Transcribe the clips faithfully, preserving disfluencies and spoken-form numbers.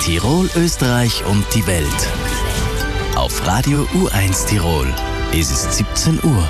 Tirol, Österreich und die Welt. Auf Radio U eins Tirol. Es ist siebzehn Uhr.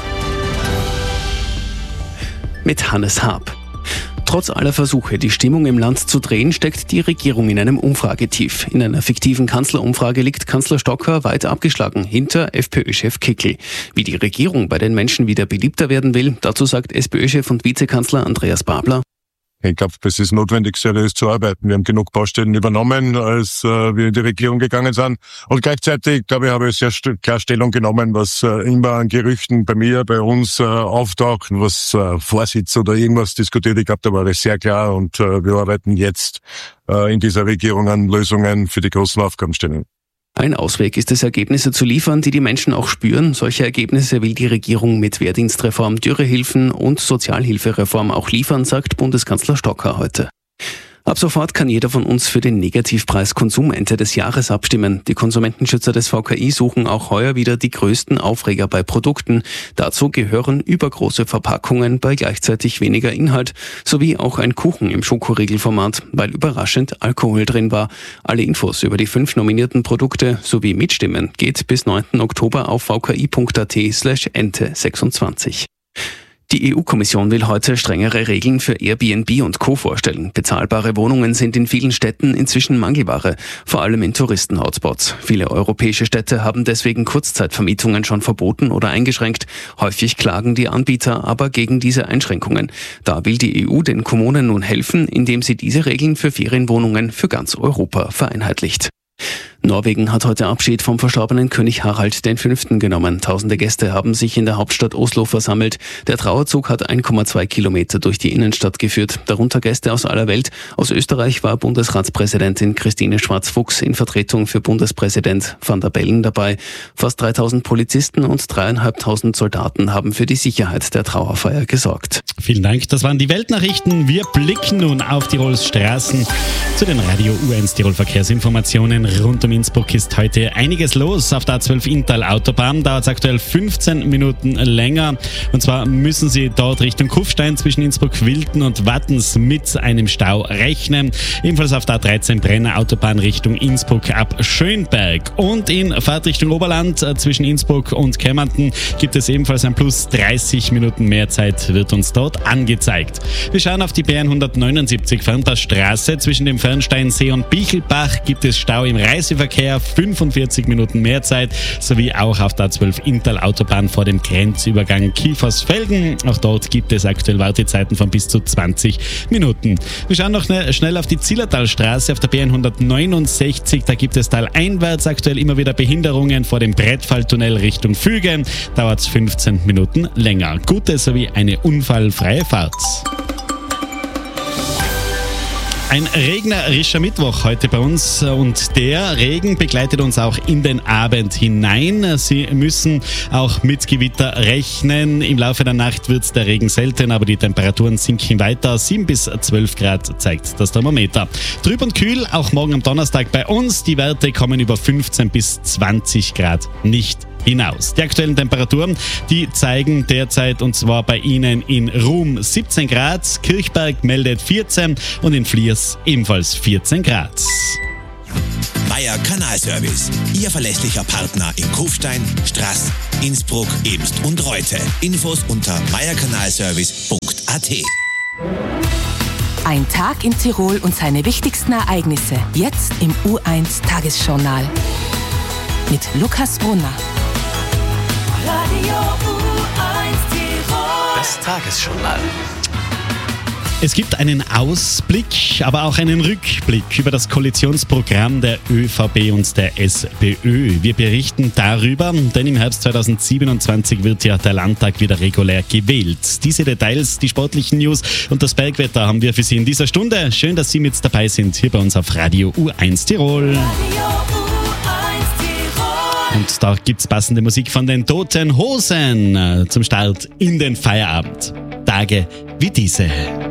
Mit Hannes Haab. Trotz aller Versuche, die Stimmung im Land zu drehen, steckt die Regierung in einem Umfragetief. In einer fiktiven Kanzlerumfrage liegt Kanzler Stocker weit abgeschlagen hinter FPÖ-Chef Kickl. Wie die Regierung bei den Menschen wieder beliebter werden will, dazu sagt SPÖ-Chef und Vizekanzler Andreas Babler: Ich glaube, es ist notwendig, seriös zu arbeiten. Wir haben genug Baustellen übernommen, als äh, wir in die Regierung gegangen sind. Und gleichzeitig, glaube ich, habe ich sehr st- klar Stellung genommen, was äh, immer an Gerüchten bei mir, bei uns äh, auftaucht, was äh, Vorsitz oder irgendwas diskutiert. Ich glaube, da war ich sehr klar und äh, wir arbeiten jetzt äh, in dieser Regierung an Lösungen für die großen Aufgabenstellungen. Ein Ausweg ist es, Ergebnisse zu liefern, die die Menschen auch spüren. Solche Ergebnisse will die Regierung mit Wehrdienstreform, Dürrehilfen und Sozialhilfereform auch liefern, sagt Bundeskanzler Stocker heute. Ab sofort kann jeder von uns für den Negativpreis Konsumente des Jahres abstimmen. Die Konsumentenschützer des V K I suchen auch heuer wieder die größten Aufreger bei Produkten. Dazu gehören übergroße Verpackungen bei gleichzeitig weniger Inhalt, sowie auch ein Kuchen im Schokoriegelformat, weil überraschend Alkohol drin war. Alle Infos über die fünf nominierten Produkte sowie Mitstimmen geht bis neunten Oktober auf vki.at slash ente sechsundzwanzig. Die E U-Kommission will heute strengere Regeln für Airbnb und Co. vorstellen. Bezahlbare Wohnungen sind in vielen Städten inzwischen Mangelware, vor allem in Touristen-Hotspots. Viele europäische Städte haben deswegen Kurzzeitvermietungen schon verboten oder eingeschränkt. Häufig klagen die Anbieter aber gegen diese Einschränkungen. Da will die E U den Kommunen nun helfen, indem sie diese Regeln für Ferienwohnungen für ganz Europa vereinheitlicht. Norwegen hat heute Abschied vom verstorbenen König Harald der Fünfte genommen. Tausende Gäste haben sich in der Hauptstadt Oslo versammelt. Der Trauerzug hat eins Komma zwei Kilometer durch die Innenstadt geführt. Darunter Gäste aus aller Welt. Aus Österreich war Bundesratspräsidentin Christine Schwarz-Fuchs in Vertretung für Bundespräsident Van der Bellen dabei. Fast dreitausend Polizisten und dreieinhalbtausend Soldaten haben für die Sicherheit der Trauerfeier gesorgt. Vielen Dank, das waren die Weltnachrichten. Wir blicken nun auf Tirols Straßen zu den Radio U eins Tirol Verkehrsinformationen. Rund um Innsbruck ist heute einiges los. Auf der A zwölf Inntal Autobahn dauert es aktuell fünfzehn Minuten länger. Und zwar müssen Sie dort Richtung Kufstein zwischen Innsbruck-Wilden und Wattens mit einem Stau rechnen. Ebenfalls auf der A dreizehn Brenner Autobahn Richtung Innsbruck ab Schönberg. Und in Fahrtrichtung Oberland zwischen Innsbruck und Kärnten gibt es ebenfalls ein Plus dreißig Minuten mehr Zeit, wird uns dort angezeigt. Wir schauen auf die B hundertneunundsiebzig Fernpassstraße. Zwischen dem Fernsteinsee und Bichelbach gibt es Stau im Reiseverkehr, fünfundvierzig Minuten mehr Zeit, sowie auch auf der A zwölf Inntal Autobahn vor dem Grenzübergang Kiefersfelden. Auch dort gibt es aktuell Wartezeiten von bis zu zwanzig Minuten. Wir schauen noch schnell auf die Zillertalstraße auf der B hundertneunundsechzig. Da gibt es taleinwärts aktuell immer wieder Behinderungen vor dem Brettfalltunnel Richtung Füge. Dauert es fünfzehn Minuten länger. Gute sowie eine unfallfreie Fahrt. Ein regnerischer Mittwoch heute bei uns und der Regen begleitet uns auch in den Abend hinein. Sie müssen auch mit Gewitter rechnen. Im Laufe der Nacht wird der Regen selten, aber die Temperaturen sinken weiter. sieben bis zwölf Grad zeigt das Thermometer. Trüb und kühl, auch morgen am Donnerstag bei uns. Die Werte kommen über fünfzehn bis zwanzig Grad nicht hinaus. Die aktuellen Temperaturen, die zeigen derzeit, und zwar bei Ihnen in Ruhm siebzehn Grad, Kirchberg meldet vierzehn und in Fliers ebenfalls vierzehn Grad. Meier Kanalservice, Ihr verlässlicher Partner in Kufstein, Straß, Innsbruck, Ebst und Reute. Infos unter meierkanalservice punkt a t. Ein Tag in Tirol und seine wichtigsten Ereignisse. Jetzt im U eins Tagesjournal. Mit Lukas Brunner. Radio U eins Tirol. Das Tagesjournal. Es gibt einen Ausblick, aber auch einen Rückblick über das Koalitionsprogramm der ÖVP und der SPÖ. Wir berichten darüber, denn im Herbst zweitausendsiebenundzwanzig wird ja der Landtag wieder regulär gewählt. Diese Details, die sportlichen News und das Bergwetter haben wir für Sie in dieser Stunde. Schön, dass Sie mit dabei sind, hier bei uns auf Radio U eins Tirol. Radio U eins Tirol. Und da gibt's passende Musik von den Toten Hosen zum Start in den Feierabend. Tage wie diese.